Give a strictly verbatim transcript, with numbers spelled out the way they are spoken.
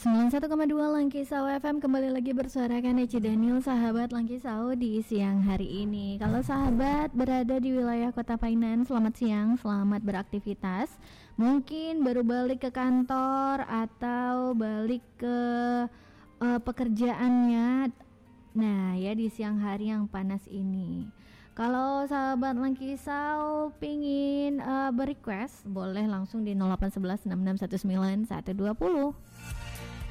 sembilan puluh satu koma dua Langkisau F M kembali lagi bersuarakan Eci Daniel, sahabat Langkisau di siang hari ini. Kalau sahabat berada di wilayah Kota Painan, selamat siang, selamat beraktivitas. Mungkin baru balik ke kantor atau balik ke uh, pekerjaannya. Nah ya, di siang hari yang panas ini, kalau sahabat Langkisau pingin uh, berequest, boleh langsung di nol delapan satu satu enam enam satu sembilan satu dua nol.